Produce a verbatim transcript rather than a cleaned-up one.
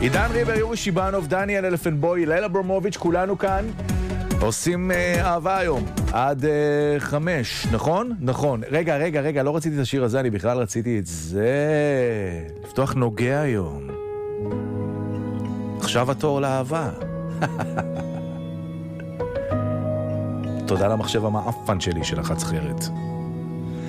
עידן ריבר, יורי שיבנוב, דניאל אלפנבוי, לילה ברמוביץ', כולנו כאן עושים אה, אהבה היום עד אה, חמש, נכון? נכון. רגע, רגע, רגע, לא רציתי את השיר הזה, אני בכלל רציתי את זה. לפתוח נוגע היום. עכשיו התור לאהבה. תודה למחשב המאפן שלי של החצחרת.